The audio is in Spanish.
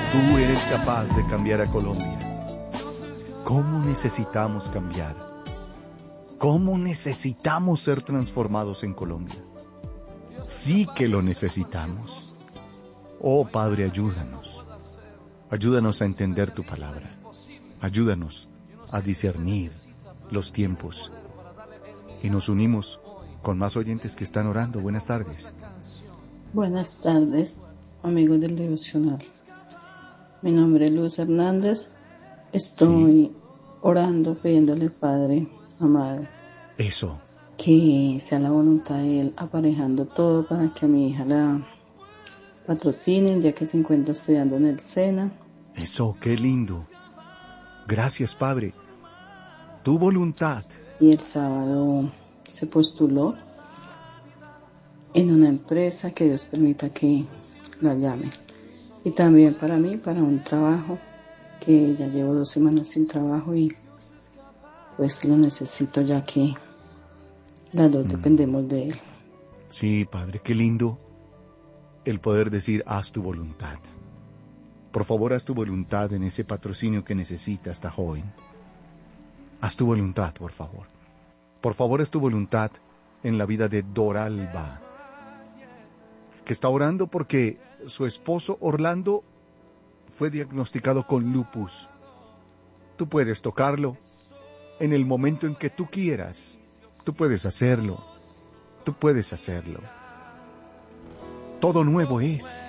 Tú eres capaz de cambiar a Colombia. ¿Cómo necesitamos cambiar? ¿Cómo necesitamos ser transformados en Colombia? Sí que lo necesitamos. Oh Padre, ayúdanos. Ayúdanos a entender tu palabra. Ayúdanos a discernir los tiempos. Y nos unimos con más oyentes que están orando. Buenas tardes. Buenas tardes, amigos del devocional. Mi nombre es Luz Hernández. Estoy orando, pidiéndole al Padre amado Eso. que sea la voluntad de Él, aparejando todo para que a mi hija la patrocinen, ya que se encuentra estudiando en el SENA. Eso, qué lindo. Gracias, Padre. Tu voluntad. Y el sábado se postuló en una empresa, que Dios permita que la llame. Y también para mí, para un trabajo, que ya llevo 2 semanas sin trabajo y pues lo necesito, ya que las dos dependemos de Él. Sí, Padre, qué lindo el poder decir, haz tu voluntad. Por favor, haz tu voluntad en ese patrocinio que necesita esta joven. Haz tu voluntad, por favor. Por favor, haz tu voluntad en la vida de Doralba, que está orando porque su esposo Orlando fue diagnosticado con lupus. Tú puedes tocarlo en el momento en que tú quieras. Tú puedes hacerlo. Tú puedes hacerlo. Todo nuevo es.